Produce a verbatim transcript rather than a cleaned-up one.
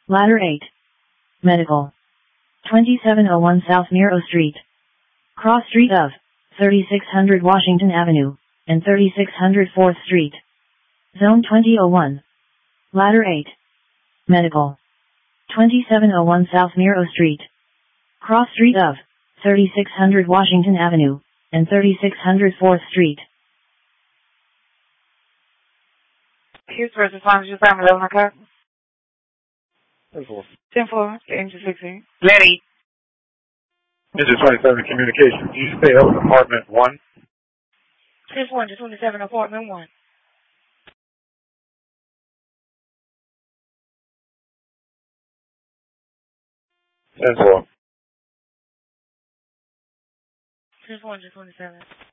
Ladder eight. Medical. twenty-seven oh one South Miro Street. Cross street of thirty-six hundred Washington Avenue and thirty-six hundred fourth Street. Zone twenty oh one. Ladder eight. Medical. twenty-seven oh one South Miro Street. Cross street of thirty-six hundred Washington Avenue and thirty-six hundred fourth Street. Here's first responders, your family, eleven o'clock. ten four. ten four, engine sixteen. Letty. Engine twenty-seven, communication. Do you stay up in apartment one? ten four, engine twenty-seven, apartment one. ten four. ten four, engine twenty-seven.